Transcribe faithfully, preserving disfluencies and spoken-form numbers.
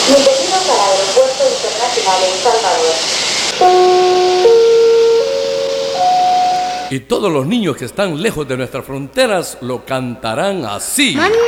Bienvenidos al Aeropuerto Internacional El Salvador. Y todos los niños que están lejos de nuestras fronteras lo cantarán así.